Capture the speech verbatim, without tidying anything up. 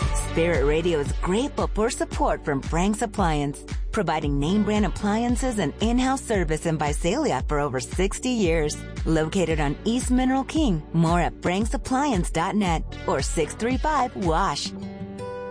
Spirit Radio is grateful for support from Frank's Appliance, providing name brand appliances and in-house service in Visalia for over sixty years. Located on East Mineral King. More at franks appliance dot net or six three five W A S H.